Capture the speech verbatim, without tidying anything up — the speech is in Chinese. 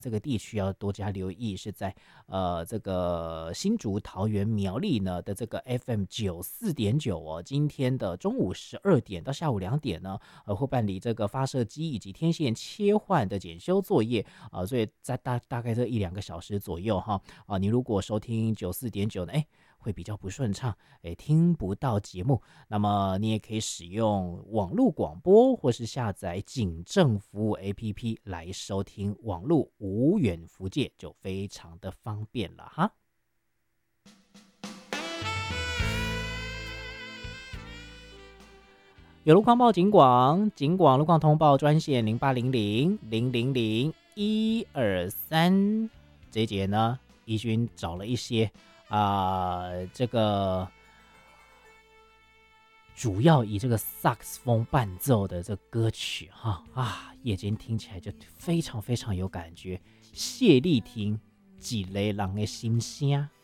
这个地区要多加留意，是在呃这个新竹、桃园、苗栗呢的这个 F M 九四点九哦，今天的中午十二点到下午两点呢，呃会办理这个发射机以及天线切换的检修作业啊、呃，所以在大大概这一两个小时左右哈啊、呃，你如果收听九四点九呢，哎。会比较不顺畅，诶，听不到节目，那么你也可以使用网络广播，或是下载警政服务 A P P 来收听网络无远弗届，就非常的方便了哈。有路况报警广，警广路况通报专线零八零零零零零一二三。这一节呢，怡君找了一些啊、呃，这个主要以这个萨克斯风伴奏的这歌曲哈啊，夜间听起来就非常非常有感觉。谢丽婷《几雷人的心声》。